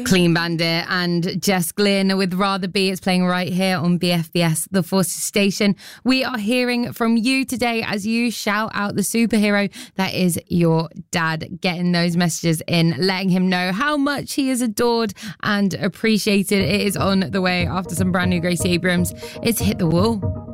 Clean Bandit and Jess Glynn with Rather Be. It's playing right here on BFBS, the Forces station. We are hearing from you today as you shout out the superhero that is your dad, getting those messages in, letting him know how much he is adored and appreciated. It is on the way after some brand new Gracie Abrams. It's Hit the Wall.